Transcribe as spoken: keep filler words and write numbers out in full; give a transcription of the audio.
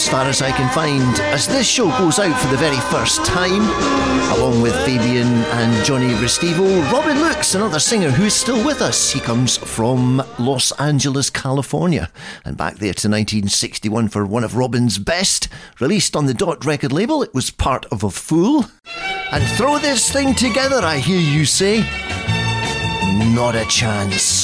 far as I can find, as this show goes out for the very first time, along with Fabian and Johnny Restivo. Robin Lukes, another singer who is still with us. He comes from Los Angeles, California, and back there to nineteen sixty-one for one of Robin's best, released on the Dot record label. It was Part of a Fool. And throw this thing together, I hear you say. Not a chance.